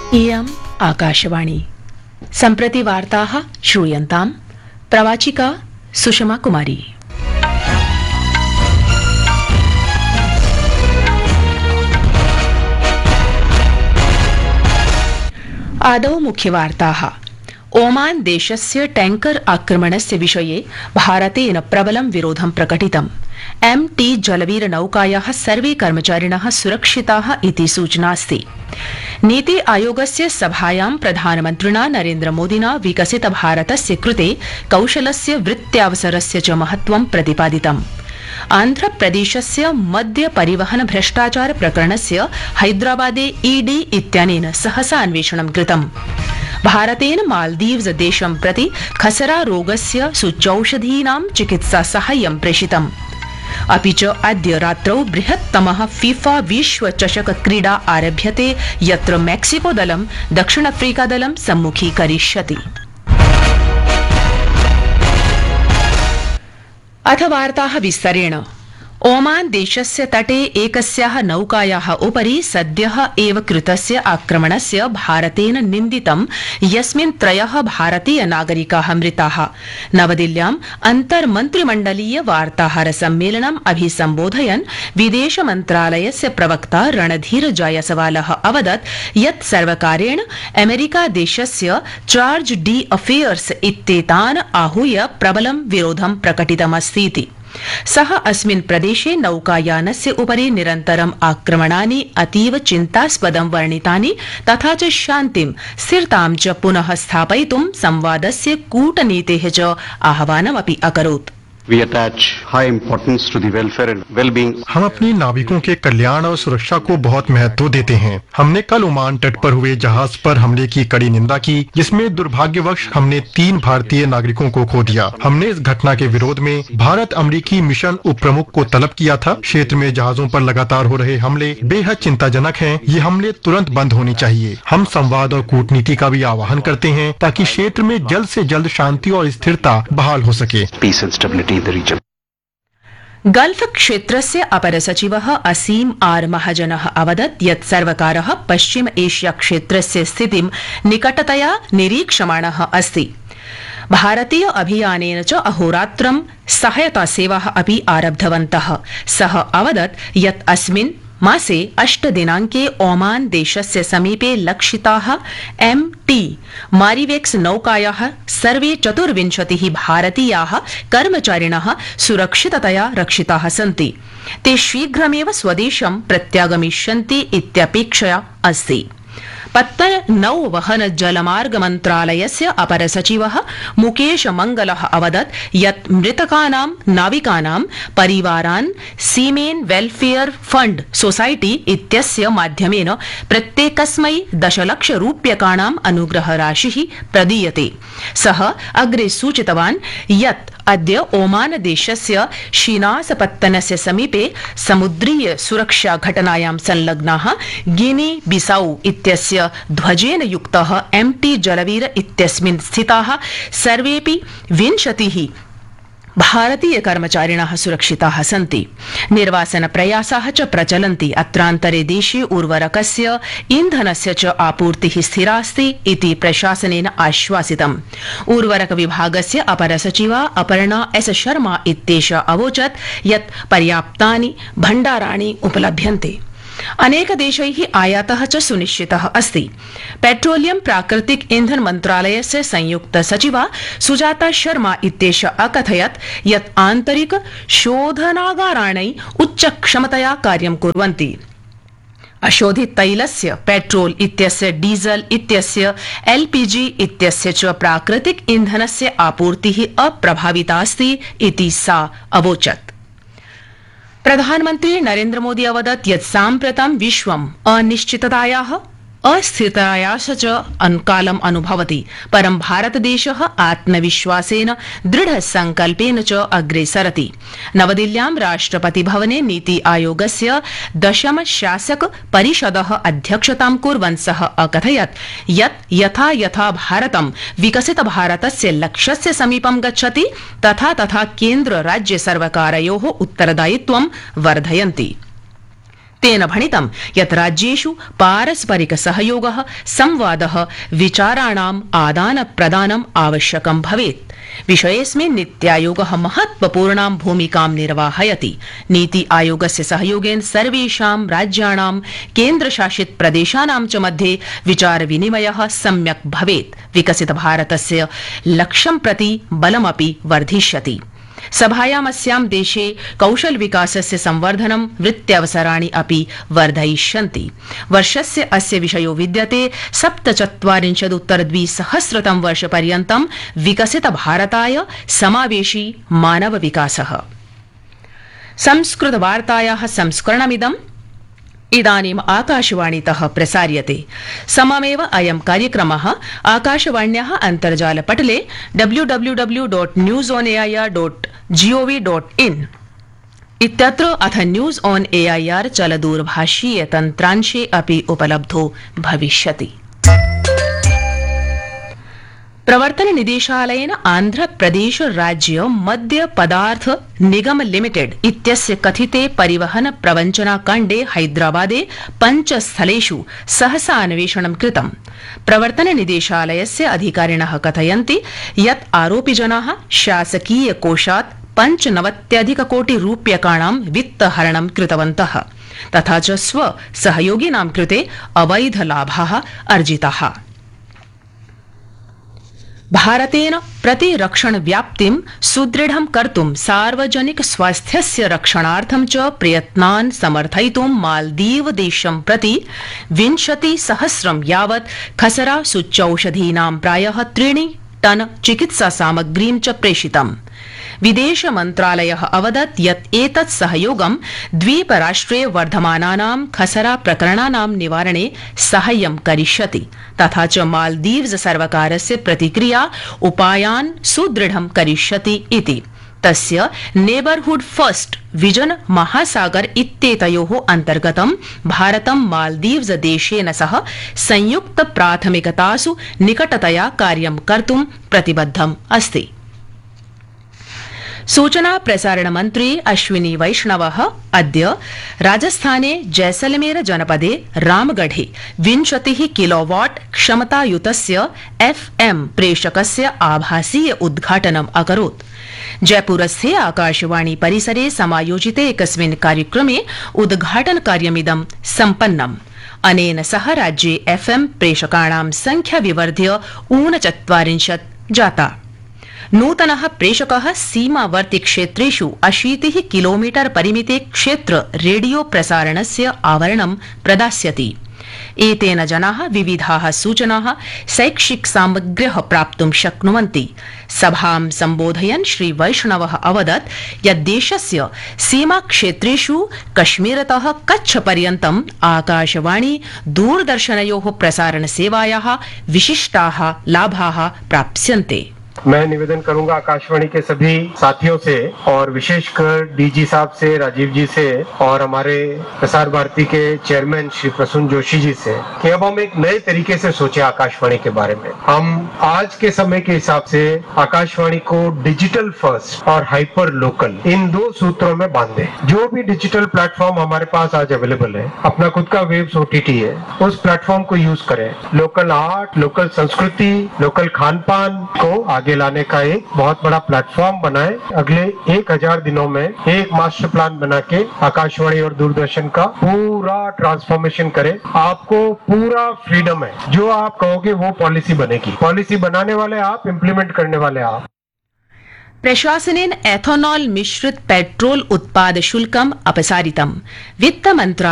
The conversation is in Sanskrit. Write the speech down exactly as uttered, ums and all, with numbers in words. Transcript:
इयम् आकाशवाणी सम्प्रति वार्ताः श्रूयन्ताम् प्रवाचिका सुषमा कुमारी। आदौ मुख्यवार्ताः। ओमान देशस्य टैंकर आक्रमणस्य विषये भारतेन प्रबलं विरोधं प्रकटितम्। एम टी जलवीर नौकायाः सर्वे कर्मचारिणः सुरक्षिताः इति सूचनास्ति। नीति आयोगस्य सभायां प्रधानमन्त्रिणा नरेन्द्र मोदिना विकसित भारतस्य कृते कौशलस्य वृत्त्यावसरस्य च महत्त्वं प्रतिपादितम्। आन्ध्रप्रदेशस्य मध्य परिवहन भ्रष्टाचार प्रकरणस्य हैदराबादे ईडी इत्यनेन सहसा अन्वेषणं कृतम्। भारतेन मालदीव्स देशं प्रति खसरा रोगस्य सूच्यौषधीनां चिकित्सा साहाय्यं प्रेषितम्। अपि च अद्य रात्रौ बृहत्तमः फीफा विश्व चषक क्रीडा आरभ्यते, यत्र मेक्सिको दलं दक्षिण अफ्रीका दलं सम्मुखीकरिष्यति। अथ वार्ताः विस्तरेण। ओमान देशस्य तटे एकस्याः नौकायाः उपरि सद्यः एव कृतस्य आक्रमणस्य भारतेन निन्दितं, यस्मिन् त्रयः भारतीय नागरिकाः मृताः। नवदिल्ल्याम् अन्तर्मन्त्रिमण्डलीय वार्ताहर सम्मेलनम् अभिसम्बोधयन् विदेश मन्त्रालयस्य प्रवक्ता रणधीर जायसवालः अवदत् यत् सर्वकारेण अमेरिका देशस्य चार्ज डी अफेयर्स इत्येतान् आहूय प्रबलं विरोधं प्रकटितमस्तीति। सः अस्मिन् प्रदेशे नौकायानस्य उपरि निरन्तरम् आक्रमणानि अतीव चिन्तास्पदं वर्णितानि, तथा च शान्तिं स्थिरतां च पुनः स्थापयितुं संवादस्य कूटनीतेः च आह्वानमपि अकरोत्। We attach high importance to the welfare and well-being. हम अपने नाविकों के कल्याण और सुरक्षा को बहुत महत्व देते हैं। हमने कल ओमान तट पर हुए जहाज पर हमले की कड़ी निंदा की, जिसमें दुर्भाग्यवश हमने तीन भारतीय नागरिकों को खो दिया। हमने इस घटना के विरोध में भारत अमेरिकी मिशन उप प्रमुख को तलब किया था। क्षेत्र में जहाजों पर लगातार हो रहे हमले बेहद चिंताजनक हैं। ये हमले तुरंत बंद होने चाहिए। हम संवाद और कूटनीति का भी आह्वान करते हैं ताकि क्षेत्र में जल्द से जल्द शांति और स्थिरता बहाल हो सके। Peace and stability in the region. Gulf क्षेत्रस्य अपर सचिवः असीम आर महाजनः अवदत् यत् सर्वकारः पश्चिम एशिया क्षेत्रस्य स्थितिं निकटतया निरीक्षमाणः अस्ति। भारतीय अभियानेन च अहोरात्रं सहायता सेवाः अपि आरब्धवन्तः। सः अवदत् यत् अस्मिन् मासे अष्ट दिनांके ओमान देशस्य समीपे लक्षिताः एम टी मारिवेक्स नौकायाः सर्वे चतुर्विंशतिः भारतीयाः कर्मचारिणः सुरक्षिततया रक्षिताः सन्ति। ते शीघ्रमेव स्वदेशं प्रत्यागमिष्यन्ति इत्यपेक्षया अस्ति। पत्तन नौवहन जलमार्ग मन्त्रालयस्य अपर सचिवः मुकेश मंगलः अवदत् यत् मृतकानां नाविकानां परिवारान् सीमेन वेलफेयर फंड सोसाइटी इत्यस्य माध्यमेन प्रत्येकस्मै दशलक्ष रूप्यकाणाम् अनुग्रह राशिः प्रदीयते। सः अग्रे सूचितवान् यत् अद्य ओमान देशस्य शीनास पत्तनस्य समीपे समुद्रीय सुरक्षा घटनायां संलग्नाः गिनी बिसाउ इत्यस्य ध्वजेन युक्तः एम टी जलवीर इत्यस्मिन् स्थिताः सर्वेऽपि विंशतिः भारतीय कर्मचारिणः सुरक्षिताः सन्ति। निर्वासन प्रयासाः च प्रचलन्ति। अत्रान्तरे देशे उर्वरकस्य ईन्धनस्य च आपूर्तिः स्थिरास्ति इति प्रशासनेन आश्वासितम्। उर्वरक विभागस्य अपर सचिवा अपर्णा एस शर्मा इत्येषा अवोचत् यत् पर्याप्तानि भण्डाराणि उपलभ्यन्ते। अनेक देशैः आयातः च सुनिश्चितः अस्ति। पेट्रोलियम प्राकृतिक ईंधन मन्त्रालयस्य संयुक्त सचिवा सुजाता शर्मा इत्येषा अकथयत् यत् आन्तरिक शोधनागाराणि उच्चक्षमतया कार्यं कुर्वन्ति। अशोधित तैलस्य, पेट्रोल इत्यस्य, डीजल इत्यस्य, एलपीजी इत्यस्य च प्राकृतिक ईंधनस्य आपूर्तिः अप्रभाविता अस्ति इति सा अवोचत्। प्रधानमन्त्री नरेन्द्र मोदी अवदत् यत् साम्प्रतं विश्वम् अनिश्चिततायाः अस्थिरतायाः च कालम् अनुभवति, परं भारतदेशः आत्मविश्वासेन दृढसंकल्पेन च अग्रे सरति। नवदिल्ल्यां राष्ट्रपति भवने नीति आयोगस्य दशम शासक परिषदः अध्यक्षतां कुर्वन् सः अकथयत् यत् यथा यथा भारतं विकसित भारतस्य लक्ष्यस्य समीपं गच्छति तथा तथा केन्द्र राज्य सर्वकारयोः उत्तरदायित्वं वर्धयन्ति। तेन भणितं यत् राज्येषु पारस्परिक सहयोगः संवादः विचाराणाम् आदान प्रदानम् आवश्यकं भवेत्। विषयेऽस्मिन् नीत्यायोगः महत्वपूर्णां भूमिकां निर्वाहयति। नीति आयोगस्य सहयोगेन सर्वेषां राज्याणां केन्द्रशासित प्रदेशानां च मध्ये विचार विनिमयः सम्यक् भवेत्। विकसित भारतस्य लक्ष्यं प्रति बलमपि वर्धिष्यति। सभायामस्यां देशे कौशल विकासस्य संवर्धनं वृत्त्यवसराणि अपि वर्धयिष्यन्ति। वर्षस्य अस्य विषयो विद्यते सप्तचत्वारिंशदुत्तर द्विसहस्रतम वर्षपर्यन्तं विकसित भारताय समावेशी मानव विकासः। संस्कृत वार्तायाः संस्करणमिदं इदानीम् आकाशवाणीतः प्रसार्यते। सममेव अयं कार्यक्रमः आकाशवाण्याः अन्तर्जालपटले W W W dot news on AIR dot gov dot in इत्यत्र अथ न्यूज़ ऑन एआईआर चलदूरभाषीय तन्त्रांशे अपि उपलब्धो भविष्यति। प्रवर्तन निदेशालयेन आन्ध्रप्रदेश राज्य मद्य पदार्थ निगम लिमिटेड इत्यस्य कथिते परिवहन प्रवञ्चनाकाण्डे हैदराबादे पञ्चस्थलेषु सहसा अन्वेषणं कृतम्। प्रवर्तन निदेशालयस्य अधिकारिणः कथयन्ति यत् आरोपिजनाः शासकीय कोषात् पञ्चनवत्यधिककोटि रूप्यकाणां वित्तहरणं कृतवन्तः तथा च स्व सहयोगिनां कृते अवैध लाभाः अर्जिताः। भारतेन प्रतिरक्षण व्याप्तिं सुदृढं कर्तुं सार्वजनिक स्वास्थ्यस्य रक्षणार्थं च प्रयत्नान् समर्थयितुं मालदीव देशं प्रति विंशति सहस्रं यावत् खसरा सूच्यौषधीनां प्रायः त्रीणि टन चिकित्सा सामग्रीं च प्रेषितम्। विदेश मन्त्रालयः अवदत् यत् एतत् सहयोगं द्वीपराष्ट्रे वर्धमानानां खसरा प्रकरणानां निवारणे साहाय्यं करिष्यति तथा च मालदीव्स सर्वकारस्य प्रतिक्रिया उपायान् सुदृढं करिष्यति इति। तस्य नेबरहुड फर्स्ट विजन महासागर इत्येतयोः अन्तर्गतं भारतं मालदीव्स देशेन सह संयुक्त प्राथमिकतासु निकटतया कार्यं कर्तुं प्रतिबद्धम् अस्ति। सूचना प्रसारण मन्त्री अश्विनी वैष्णवः अद्य राजस्थाने जैसलमेर जनपदे रामगढ़े विंशतिः किलोवाट क्षमतायुतस्य एफएम प्रेषकस्य आभासीय उद्घाटनम् अकरोत्। जयपुरस्थे आकाशवाणी परिसरे समायोजिते एकस्मिन् कार्यक्रमे उद्घाटन कार्यमिदं सम्पन्नम्। अनेन सह राज्ये एफएम प्रेषकाणां संख्या विवर्ध्य ऊनचत्वारिंशत् जाता। नूतनः प्रेषकः सीमावर्ति क्षेत्रेषु अशीतिः किलोमीटर परिमिते क्षेत्र रेडियो प्रसारणस्य आवरणं प्रदास्यति। एतेन जनाः विविधाः सूचनाः शैक्षिक सामग्र्यः प्राप्तुं शक्नुवन्ति। सभां सम्बोधयन् श्री वैष्णवः अवदत् यत् देशस्य सीमाक्षेत्रेषु कश्मीरतः कच्छ पर्यन्तम् आकाशवाणी दूरदर्शनयोः प्रसारणसेवायाः विशिष्टाः लाभाः प्राप्स्यन्ते। मैं निवेदन करूंगा आकाशवाणी के सभी साथियों से और विशेषकर डीजी साहब से, राजीव जी से और हमारे प्रसार भारती के चेयरमैन श्री प्रसून जोशी जी से कि अब हम एक नए तरीके से सोचे आकाशवाणी के बारे में। हम आज के समय के हिसाब से आकाशवाणी को डिजिटल फर्स्ट और हाइपर लोकल इन दो सूत्रों में बांधे। जो भी डिजिटल प्लेटफॉर्म हमारे पास आज अवेलेबल है, अपना खुद का वेब्स ओटीटी है, उस प्लेटफॉर्म को यूज करें। लोकल आर्ट, लोकल संस्कृति, लोकल खान पान को आगे लाने का एक बहुत बड़ा प्लेटफॉर्म बनाए। अगले एक हजार दिनों में एक मास्टर प्लान बना के आकाशवाणी और दूरदर्शन का पूरा ट्रांसफॉर्मेशन करें। आपको पूरा फ्रीडम है, जो आप कहोगे वो पॉलिसी बनेगी। पॉलिसी बनाने वाले आप, इम्प्लीमेंट करने वाले आप। प्रशासनेन एथोनॉल मिश्रित पेट्रोल उत्पाद शुल्कम् अपसारितम्। वित्त